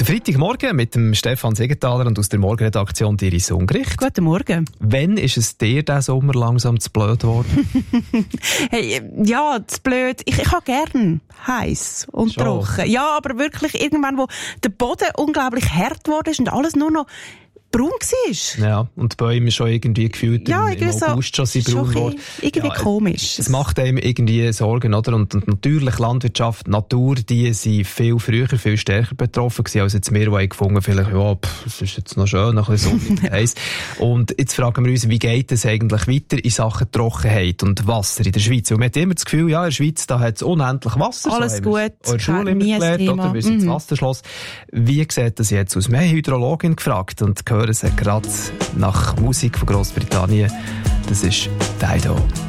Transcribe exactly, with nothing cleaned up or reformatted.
Der Freitagmorgen mit dem Stefan Siegenthaler und aus der Morgenredaktion Iris Ungrich. Guten Morgen. Wann ist es dir diesen Sommer langsam zu blöd geworden? Hey, ja, zu blöd. Ich, ich habe gern heiß und Schon. trocken. Ja, aber wirklich irgendwann, wo der Boden unglaublich hart geworden ist und alles nur noch braun war. Ja, und die Bäume schon irgendwie gefühlt Ja, im, im irgendwie August so, schon sind braun schon geworden. irgendwie Ja, komisch. Es macht einem irgendwie Sorgen, oder? Und, und natürlich Landwirtschaft, Natur, die sind viel früher, viel stärker betroffen gewesen, als jetzt wir, die gefunden vielleicht, ja, pff, es ist jetzt noch schön, noch ein bisschen sonnig heiß. Und jetzt fragen wir uns, wie geht es eigentlich weiter in Sachen Trockenheit und Wasser in der Schweiz? Und man hat immer das Gefühl, ja, in der Schweiz, da hat es unendlich Wasser. Alles so gut, in der Schule immer nie ein gelernt, Thema. oder? Wir sind Mhm. das Wasserschloss. Wie sieht das jetzt aus? Wir haben Hydrologin gefragt und hören sie gerade nach Musik von Grossbritannien. Das ist Dido.